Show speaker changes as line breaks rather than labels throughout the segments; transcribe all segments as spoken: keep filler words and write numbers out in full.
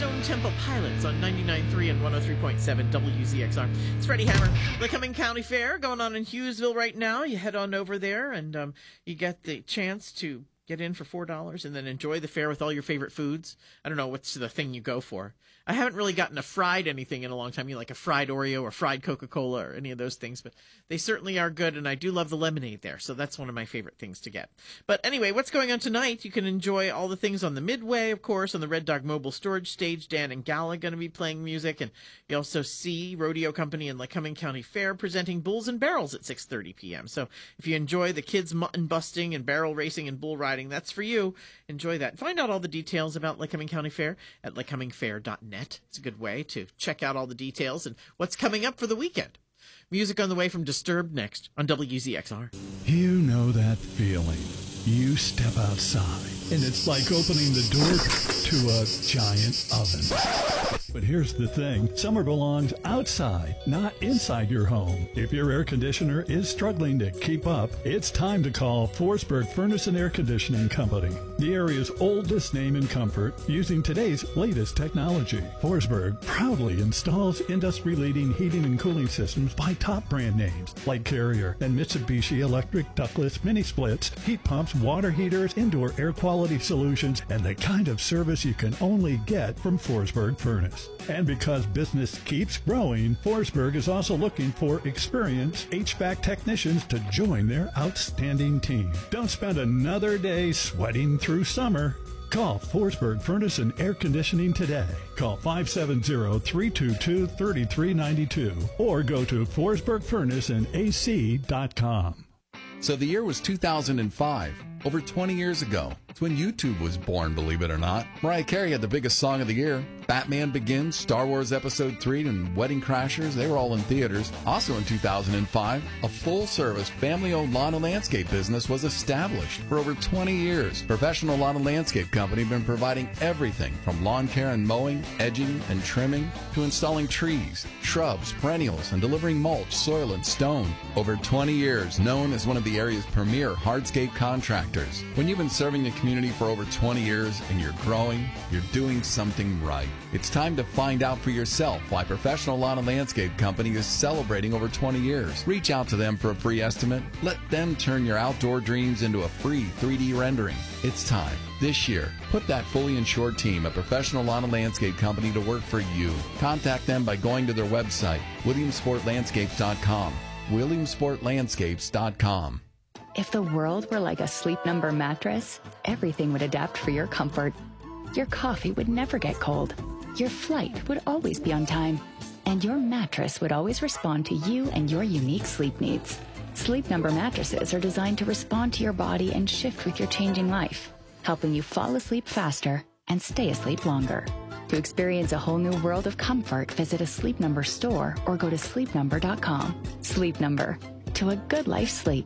Stone Temple Pilots on ninety-nine point three and one oh three point seven W Z X R. It's Freddie Hammer. The Lycoming County Fair going on in Hughesville right now. You head on over there and um, you get the chance to get in for four dollars and then enjoy the fair with all your favorite foods. I don't know what's the thing you go for. I haven't really gotten a fried anything in a long time, you know, like a fried Oreo or fried Coca-Cola or any of those things, but they certainly are good, and I do love the lemonade there, so that's one of my favorite things to get. But anyway, what's going on tonight? You can enjoy all the things on the Midway, of course, on the Red Dog Mobile Storage Stage. Dan and Gala going to be playing music, and you also see Rodeo Company and Lycoming County Fair presenting Bulls and Barrels at six thirty p.m. So if you enjoy the kids mutton busting and barrel racing and bull riding, that's for you. Enjoy that. Find out all the details about Lycoming County Fair at lycoming fair dot net. It's a good way to check out all the details and what's coming up for the weekend. Music on the way from Disturbed next on W Z X R.
You know that feeling. You step outside, and it's like opening the door to a giant oven. But here's the thing. Summer belongs outside, not inside your home. If your air conditioner is struggling to keep up, it's time to call Forsberg Furnace and Air Conditioning Company, the area's oldest name in comfort, using today's latest technology. Forsberg proudly installs industry-leading heating and cooling systems by top brand names like Carrier and Mitsubishi Electric ductless mini splits, heat pumps, water heaters, indoor air quality solutions, and the kind of service you can only get from Forsberg Furnace. And because business keeps growing, Forsberg is also looking for experienced H V A C technicians to join their outstanding team. Don't spend another day sweating through summer. Call Forsberg Furnace and Air Conditioning today. Call five seven zero, three two two, three three nine two or go to forsberg furnace and A C dot com.
So the year was two thousand five, over twenty years ago. It's when YouTube was born, believe it or not. Mariah Carey had the biggest song of the year. Batman Begins, Star Wars Episode three, and Wedding Crashers, they were all in theaters. Also in two thousand five, a full-service, family-owned lawn and landscape business was established. For over twenty years, Professional Lawn and Landscape Company have been providing everything from lawn care and mowing, edging, and trimming, to installing trees, shrubs, perennials, and delivering mulch, soil, and stone. Over twenty years, known as one of the area's premier hardscape contractors. When you've been serving the community for over twenty years and you're growing, you're doing something right. It's time to find out for yourself why Professional Lawn and Landscape Company is celebrating over twenty years. Reach out to them for a free estimate. Let them turn your outdoor dreams into a free three D rendering. It's time. This year, put that fully insured team at Professional Lawn and Landscape Company to work for you. Contact them by going to their website, williamsport landscapes dot com. williamsport landscapes dot com.
If the world were like a Sleep Number mattress, everything would adapt for your comfort. Your coffee would never get cold. Your flight would always be on time. And your mattress would always respond to you and your unique sleep needs. Sleep Number mattresses are designed to respond to your body and shift with your changing life, helping you fall asleep faster and stay asleep longer. To experience a whole new world of comfort, visit a Sleep Number store or go to sleep number dot com. Sleep Number. To a good life sleep.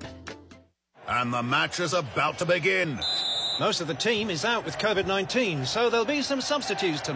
And the match is about to begin.
Most of the team is out with COVID nineteen, so there'll be some substitutes tonight.